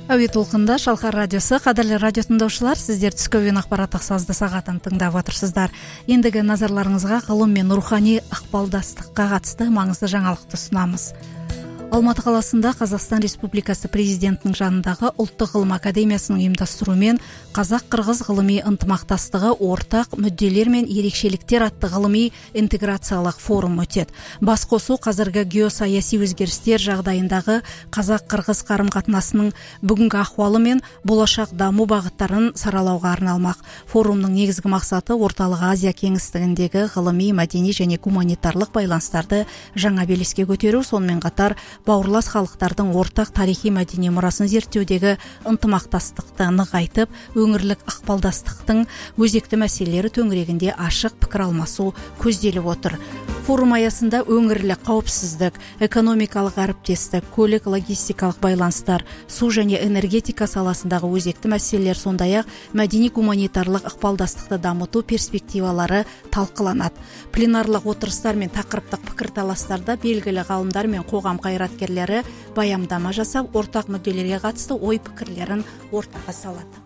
Әуе толқында Шалқар радиосы, қадірлі радио тыңдаушылар, сіздер түскі ойын ақпараттық сазды сағатын тыңдап отырсыздар. Ендігі назарларыңызға ғылым мен рухани ықпалдастыққа қатысты маңызды жаңалықты ұсынамыз. Алматы қаласында Қазақстан Республикасы президентінің жанындағы Ұлттық ғылым академиясының ұйымдастыруымен Қазақ-Қырғыз ғылыми ынтымақтастығы ортақ мүдделер мен ерекшеліктер атты ғылыми интеграциялық форум өтеді. Басқосу қазіргі геосаяси өзгерістер жағдайындағы Қазақ-Қырғыз қарым-қатынасының бүгінгі ахуалы мен болашақ даму бағыттарын саралауға арналмақ. Форумның негізгі мақсаты орталық Азия кеңістігіндегі ғылыми, мәдени және гуманитарлық байланыстарды жаңа белеске көтеру, сонымен қатар бауырлас халықтардың ортақ тарихи мәдени мұрасын зерттеудегі ынтымақтастықты нығайтып, өңірлік ықпалдастықтың өзекті мәселелері төңірегінде ашық пікір алмасу көзделіп отыр. Форум аясында өңірлік қауіпсіздік, экономикалық әріптестік, көлік логистикалық байланыстар, су және энергетика саласындағы өзекті мәселелер, сондай-ақ мәдени-гуманитарлық ықпалдастықты дамыту перспективалары талқыланады. Пленарлық отырыстар мен тақырыптық пікірталастарда белгілі ғалымдар мен қоғам қайраткерлері баяндама жасап, ортақ мүдделерге қатысты ой пікірлерін ортаға салады.